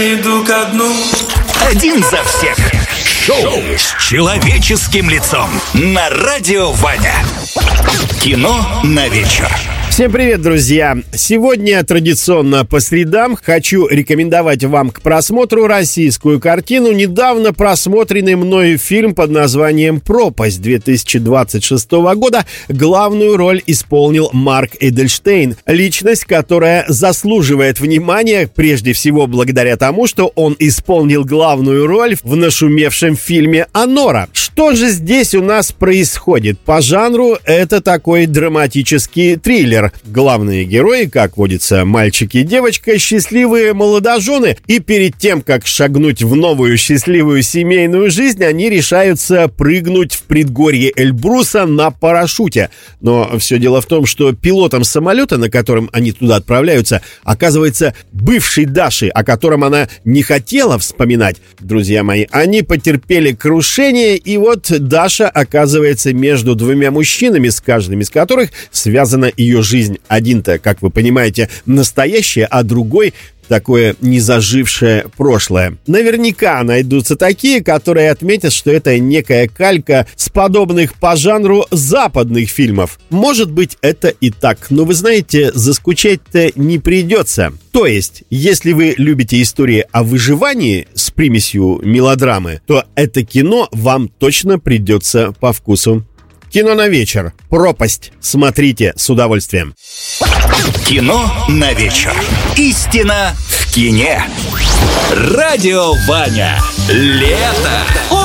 Иду ко дну. Один за всех. Шоу с человеческим лицом на Радио Ваня. Кино на вечер. Всем привет, друзья! Сегодня традиционно по средам хочу рекомендовать вам к просмотру российскую картину. Недавно просмотренный мною фильм под названием «Пропасть» 2026 года. Главную роль исполнил Марк Эдельштейн. Личность, которая заслуживает внимания, прежде всего благодаря тому, что он исполнил главную роль в нашумевшем фильме «Анора». Что же здесь у нас происходит? По жанру это такой драматический триллер. Главные герои, как водится, мальчик и девочка, счастливые молодожены, и перед тем, как шагнуть в новую счастливую семейную жизнь, они решаются прыгнуть в предгорье Эльбруса на парашюте. Но все дело в том, что пилотом самолета, на котором они туда отправляются, оказывается бывший Даши, о котором она не хотела вспоминать. Друзья мои, они потерпели крушение, и вот Даша оказывается между двумя мужчинами, с каждым из которых связана ее жизнь. Один-то, как вы понимаете, настоящее, а другой такое незажившее прошлое. Наверняка найдутся такие, которые отметят, что это некая калька с подобных по жанру западных фильмов. Может быть, это и так, но вы знаете, заскучать-то не придется. То есть, если вы любите истории о выживании с примесью мелодрамы, то это кино вам точно придется по вкусу. Кино на вечер. «Пропасть». Смотрите с удовольствием. Кино на вечер. Истина в кине. Радио Ваня. Лето.